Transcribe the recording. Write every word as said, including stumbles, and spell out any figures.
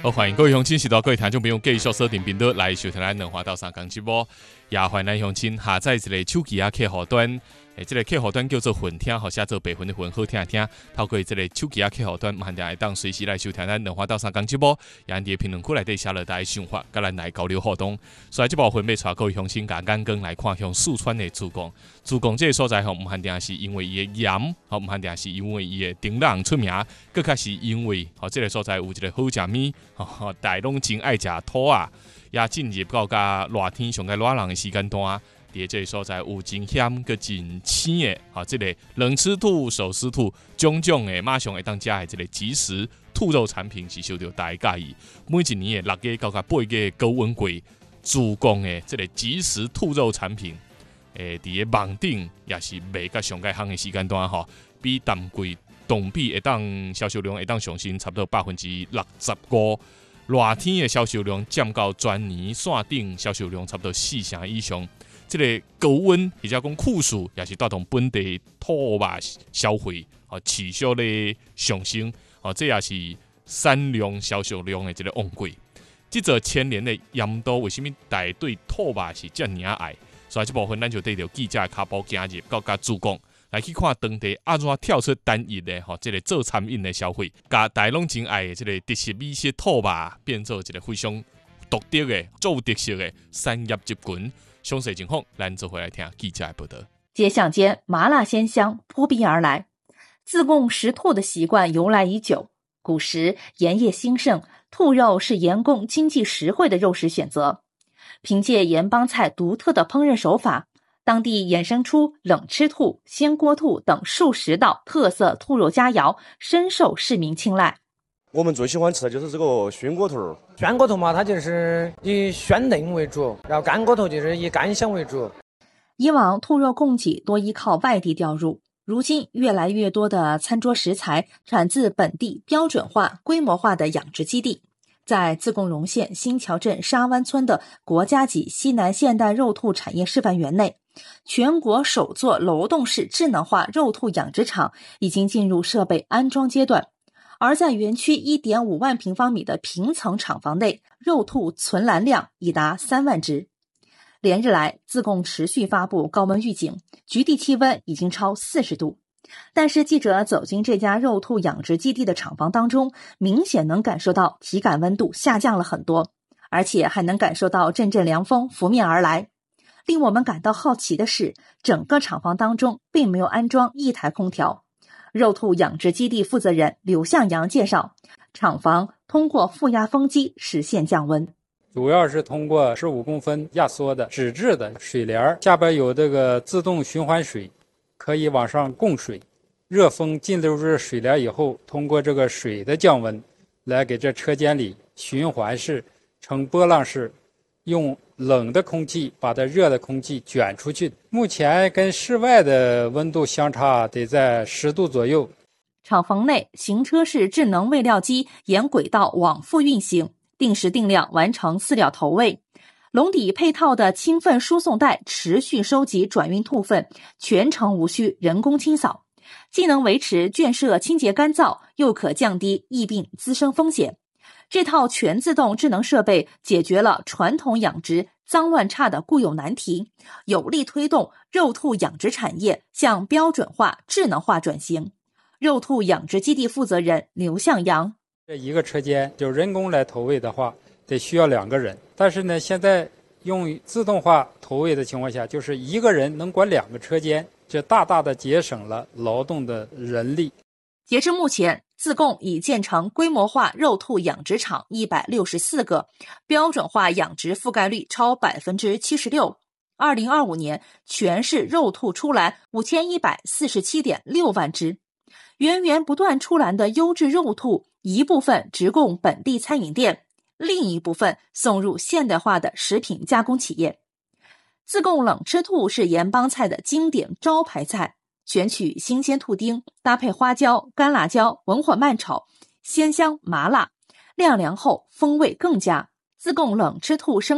好，欢迎各位乡亲，是到各位听众朋友继续锁定频道来收听咱两华到三讲节目。也欢迎咱乡亲下载一个手机啊客户端，诶，这个客户端叫做混听，或写做白混的混，好听听。透过这个手机啊客户端，慢点会当随时来收听咱两华到三讲节目。也伫个评论区内底写落大家想法，甲咱来交流互动。所以这部分要带各位乡亲甲眼光来看向四川的珠江。珠江这个所在吼，唔限定是因为伊的盐，吼唔限定是因为伊的槟榔出名，更较是因为吼这个所在有一个好食面，吼大家拢真爱食土啊。也进入到甲热天上个热人的时间段，伫这个所在有真咸个真鲜的，哈，这个冷吃兔、手撕兔，种种的马上会当食的这个即食兔肉产品是受到大家介意。每一年的六月到甲八月高温季，珠江的这个即食兔肉产品，诶，伫个网顶也是卖甲上个行的时间段吼，比淡季同比会当销售量会当上升差不多百分之六十五。热天的销售量占到全年线顶销售量差不多四成以上。这个高温或者讲酷暑，也是带动本地兔肉消费啊持续的上升。哦，这也是产量销售量的这个旺季。这座千年的盐都为什么大家对兔肉是这么爱？所以这部分咱就带着记者的脚步行入到甲珠江。来去看当地安怎跳出单一的吼，这个做餐饮的消费，甲大家拢真爱的这个特色美食兔肉，变做一个非常独特的、做特色的产业集群。详细情况，咱做回来听记者的报道。 街巷间麻辣鲜香扑鼻而来，自贡食兔的习惯由来已久。古时盐业兴盛，兔肉是盐工经济实惠的肉食选择。凭借盐帮菜独特的烹饪手法，当地衍生出冷吃兔、鲜锅兔等数十道特色兔肉佳肴，深受市民青睐。 我们最喜欢吃的就是这个熏锅兔。 熏锅兔嘛，它就是以鲜嫩为主，然后干锅兔就是以干香为主。 以往兔肉供给多依靠外地调入，如今越来越多的餐桌食材产自本地标准化、规模化的养殖基地。在自贡荣县新桥镇沙湾村的国家级西南现代肉兔产业示范园内，全国首座楼栋式智能化肉兔养殖场已经进入设备安装阶段。而在园区 一点五万平方米的平层厂房内，肉兔存栏量已达三万只。连日来，自贡持续发布高温预警，局地气温已经超四十度。但是记者走进这家肉兔养殖基地的厂房当中，明显能感受到体感温度下降了很多，而且还能感受到阵阵凉风拂面而来。令我们感到好奇的是，整个厂房当中并没有安装一台空调。肉兔养殖基地负责人刘向阳介绍，厂房通过负压风机实现降温， 主要是通过十五公分压缩的纸质的水帘，下边有这个自动循环水，可以往上供水。热风进入这水帘以后，通过这个水的降温，来给这车间里循环式、呈波浪式，用冷的空气把它热的空气卷出去。目前跟室外的温度相差得在十度左右。 厂房内行车式智能喂料机沿轨道往复运行，定时定量完成饲料投喂。笼底配套的清粪输送带持续收集转运兔粪，全程无需人工清扫，既能维持圈舍清洁干燥，又可降低疫病滋生风险。这套全自动智能设备解决了传统养殖脏乱差的固有难题，有力推动肉兔养殖产业向标准化、智能化转型。肉兔养殖基地负责人刘向阳： 这一个车间就人工来投喂的话，得需要两个人，但是呢，现在用自动化投喂的情况下，就是一个人能管两个车间，这大大的节省了劳动的人力。 截至目前，自贡已建成规模化肉兔养殖场一百六十四个，标准化养殖覆盖率超 百分之七十六。二零二五年，全市肉兔出栏 五千一百四十七点六万只。源源不断出栏的优质肉兔，一部分直供本地餐饮店，另一部分送入现代化的食品加工企业。自贡冷吃兔是盐帮菜的经典招牌菜，选取新鲜兔丁，搭配花椒、干辣椒，文火慢炒，鲜香麻辣，晾凉后风味更佳。自贡冷吃兔生